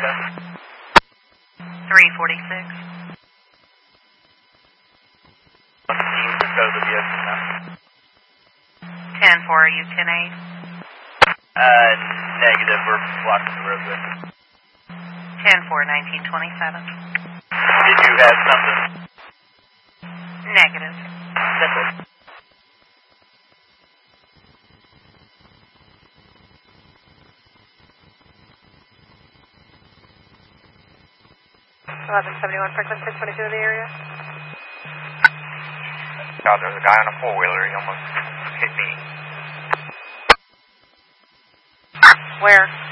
346. Zip code of the exit 10-4, are you 10-8? Negative, we're blocking the roadway. 10-4, 1927. Did you have something? Negative. That's it. Franklin 622 in the area. God, there's a guy on a four-wheeler. He almost hit me. Where?